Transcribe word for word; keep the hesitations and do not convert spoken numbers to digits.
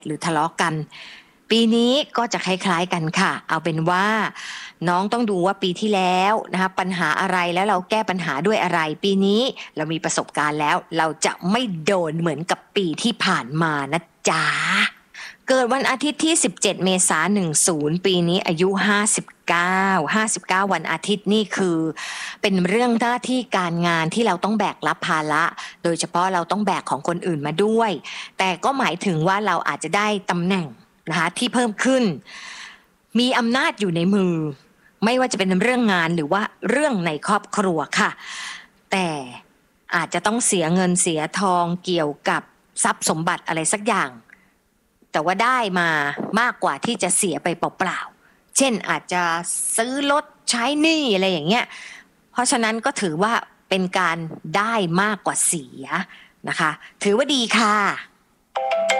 หรือทะเลาะกันปีนี้ก็จะคล้ายๆกันค่ะเอาเป็นว่าน้องต้องดูว่าปีที่แล้วนะคะปัญหาอะไรแล้วเราแก้ปัญหาด้วยอะไรปีนี้เรามีประสบการณ์แล้วเราจะไม่โดนเหมือนกับปีที่ผ่านมานะจ๊ะเกิดวันอาทิตย์ที่สิบเจ็ดเมษายนสิบปีนี้อายุห้าสิบเก้า ห้าสิบเก้าวันอาทิตย์นี่คือเป็นเรื่องหน้าที่การงานที่เราต้องแบกรับภาระโดยเฉพาะเราต้องแบกของคนอื่นมาด้วยแต่ก็หมายถึงว่าเราอาจจะได้ตำแหน่งนะคะที่เพิ่มขึ้นมีอำนาจอยู่ในมือไม่ว่าจะเป็นเรื่องงานหรือว่าเรื่องในครอบครัวค่ะแต่อาจจะต้องเสียเงินเสียทองเกี่ยวกับทรัพย์สมบัติอะไรสักอย่างแต่ว่าได้มามากกว่าที่จะเสียไปเปล่าๆเช่นอาจจะซื้อรถใช้หนี้อะไรอย่างเงี้ยเพราะฉะนั้นก็ถือว่าเป็นการได้มากกว่าเสียนะคะถือว่าดีค่ะ